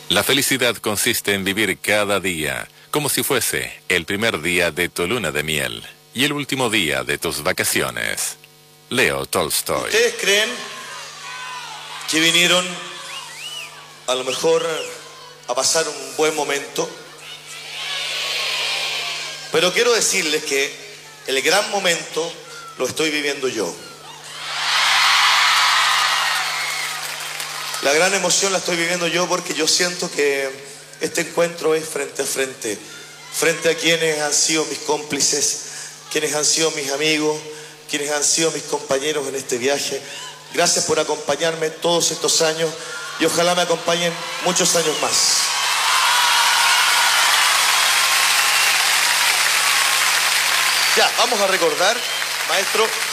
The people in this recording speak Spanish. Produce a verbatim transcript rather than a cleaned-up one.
La felicidad consiste en vivir cada día como si fuese el primer día de tu luna de miel y el último día de tus vacaciones. Leo Tolstoy. ¿Ustedes creen que vinieron a lo mejor a pasar un buen momento? Pero quiero decirles que el gran momento lo estoy viviendo yo. La gran emoción la estoy viviendo yo porque yo siento que este encuentro es frente a frente, frente a quienes han sido mis cómplices, quienes han sido mis amigos, quienes han sido mis compañeros en este viaje. Gracias por acompañarme todos estos años y ojalá me acompañen muchos años más. Ya, vamos a recordar, maestro.